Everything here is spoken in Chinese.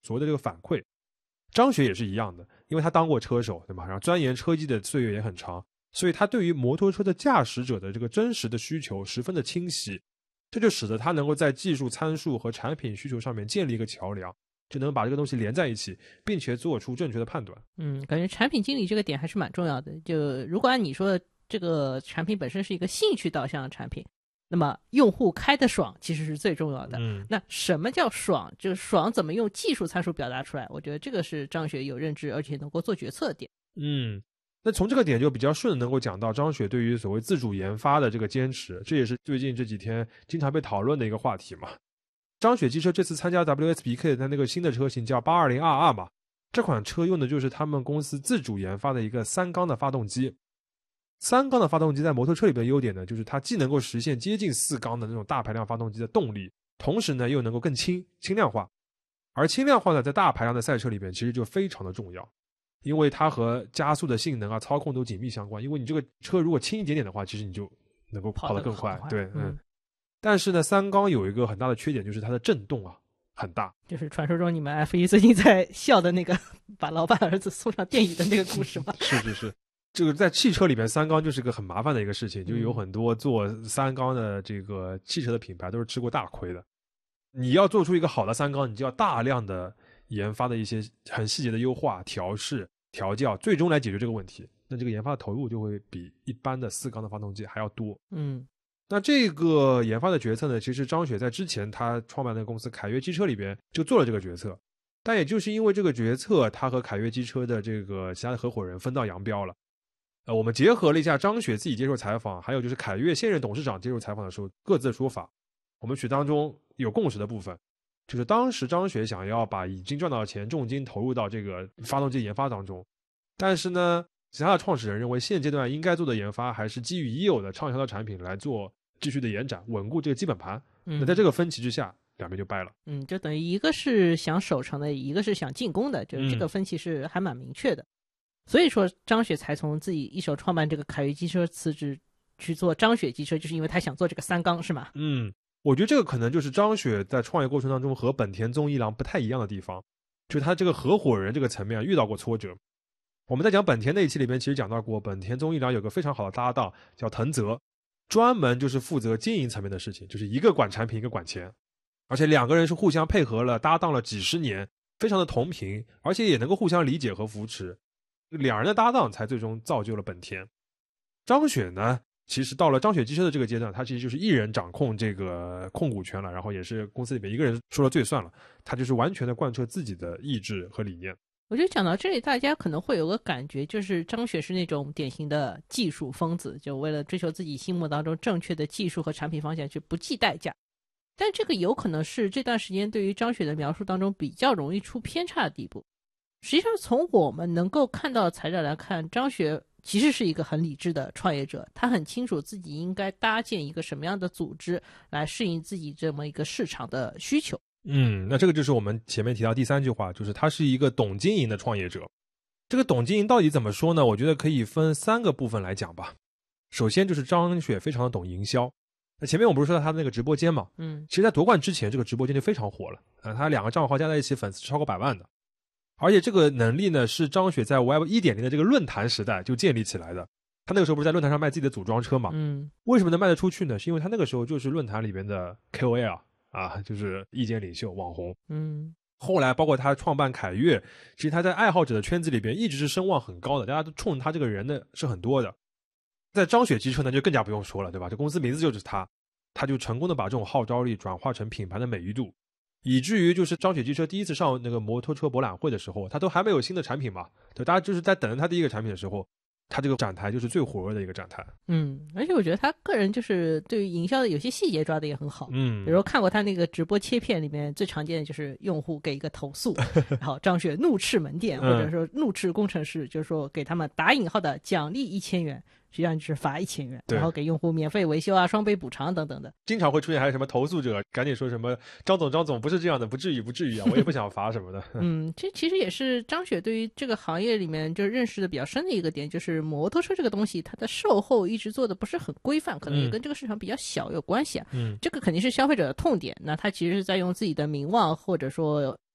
所谓的这个反馈。张雪也是一样的，因为他当过车手，对吧？然后钻研车技的岁月也很长，所以他对于摩托车的驾驶者的这个真实的需求十分的清晰，这就使得他能够在技术参数和产品需求上面建立一个桥梁，就能把这个东西连在一起，并且做出正确的判断。 感觉产品经理这个点还是蛮重要的。就如果按你说的，这个产品本身是一个兴趣导向的产品，那么用户开得爽其实是最重要的。那什么叫爽？就是爽怎么用技术参数表达出来？我觉得这个是张雪有认知而且能够做决策的点。 那从这个点就比较顺的能够讲到张雪对于所谓自主研发的这个坚持，这也是最近这几天经常被讨论的一个话题嘛。张雪机车这次参加 WSBK 的那个新的车型叫 820RR 嘛，这款车用的就是他们公司自主研发的一个3缸的发动机。3缸的发动机在摩托车里边的优点呢，就是它既能够实现接近4缸的那种大排量发动机的动力，同时呢又能够更轻量化。而轻量化呢，在大排量的赛车里边其实就非常的重要，因为它和加速的性能啊、操控都紧密相关。因为你这个车如果轻一点点的话，其实你就能够跑得更快。对，但是呢，3缸有一个很大的缺点，就是它的震动啊很大。 就是传说中你们 F1 最近在笑的那个把老板儿子送上电椅的那个故事吗？ 是。这个在汽车里面3缸就是个很麻烦的一个事情，就有很多做3缸的这个汽车的品牌都是吃过大亏的。你要做出一个好的3缸，你就要大量的研发的一些很细节的优化、调试、调教，最终来解决这个问题。那这个研发的投入就会比一般的4缸的发动机还要多。那这个研发的决策呢，其实张雪在之前他创办的公司凯越机车里边就做了这个决策，但也就是因为这个决策，他和凯越机车的这个其他的合伙人分道扬镳了。我们结合了一下张雪自己接受采访，还有就是凯越现任董事长接受采访的时候各自的说法，我们取当中有共识的部分，就是当时张雪想要把已经赚到的钱重金投入到这个发动机研发当中，但是呢，其他的创始人认为现阶段应该做的研发还是基于已有的畅销的产品来做继续的延展，稳固这个基本盘。那在这个分歧之下，两边就掰了。 就等于一个是想守成的，一个是想进攻的，就是这个分歧是还蛮明确的。所以说张雪才从自己一手创办这个凯越机车辞职去做张雪机车，就是因为他想做这个3缸，是吗？ 我觉得这个可能就是张雪在创业过程当中和本田宗一郎不太一样的地方，就是他这个合伙人这个层面遇到过挫折。我们在讲本田那一期里面其实讲到过，本田宗一郎有个非常好的搭档叫藤泽，专门就是负责经营层面的事情，就是一个管产品一个管钱，而且两个人是互相配合了搭档了几十年，非常的同频，而且也能够互相理解和扶持，两人的搭档才最终造就了本田。张雪呢，其实到了张雪机车的这个阶段，他其实就是一人掌控这个控股权了，然后也是公司里面一个人说了最算了，他就是完全的贯彻自己的意志和理念。 我觉得讲到这里，大家可能会有个感觉，就是张雪是那种典型的技术疯子，就为了追求自己心目当中正确的技术和产品方向去不计代价。但这个有可能是这段时间对于张雪的描述当中比较容易出偏差的地步。实际上从我们能够看到的材料来看，张雪其实是一个很理智的创业者，他很清楚自己应该搭建一个什么样的组织来适应自己这么一个市场的需求。 那这个就是我们前面提到第3句话，就是他是一个懂经营的创业者。这个懂经营到底怎么说呢？我觉得可以分3个部分来讲吧。首先就是张雪非常的懂营销。那前面我不是说到他的那个直播间嘛，其实在夺冠之前这个直播间就非常火了，他2个账号加在一起粉丝超过100万的。而且这个能力呢，是张雪在 Web 1.0 的这个论坛时代就建立起来的。他那个时候不是在论坛上卖自己的组装车嘛？为什么能卖得出去呢？是因为他那个时候就是论坛里边的 KOL 啊，就是意见领袖、网红。后来包括他创办凯越，其实他在爱好者的圈子里边一直是声望很高的，大家都冲他这个人呢是很多的。在张雪机车呢就更加不用说了，对吧？这公司名字就是他就成功的把这种号召力转化成品牌的美誉度。以至于就是张雪机车第一次上那个摩托车博览会的时候，他都还没有新的产品嘛，对，大家就是在等着他第一个产品的时候，他这个展台就是最火热的一个展台。 而且我觉得他个人就是对于营销的有些细节抓的也很好。比如说看过他那个直播切片里面，最常见的就是用户给一个投诉，然后张雪怒斥门店或者说怒斥工程师，就是说给他们打引号的奖励1000元。实际上就是罚1000元，然后给用户免费维修啊、双倍补偿等等的。 经常会出现还有什么投诉者赶紧说什么张总不是这样的，不至于啊，我也不想罚什么的。 这其实也是张雪对于这个行业里面就认识的比较深的一个点，就是摩托车这个东西它的售后一直做的不是很规范，可能也跟这个市场比较小有关系啊。这个肯定是消费者的痛点，那他其实是在用自己的名望或者说